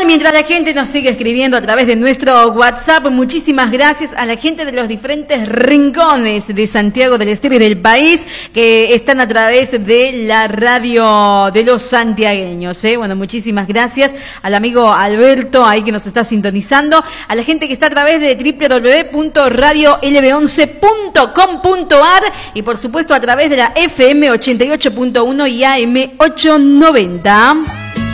mientras la gente nos sigue escribiendo a través de nuestro WhatsApp, muchísimas gracias a la gente de los diferentes rincones de Santiago del Estero y del país que están a través de la radio de los santiagueños. Bueno, muchísimas gracias al amigo Alberto ahí que nos está sintonizando, a la gente que está a través de www.radiolb11.com.ar y por supuesto a través de la FM 88.1 y AM 890.